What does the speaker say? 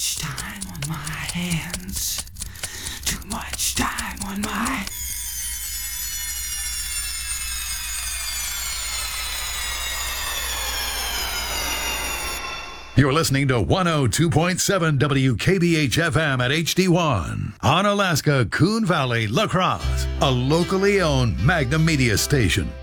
much time on my hands. Too much time on my... You're listening to 102.7 WKBH-FM at HD1 on Alaska, Coon Valley, La Crosse, a locally owned Magnum Media station.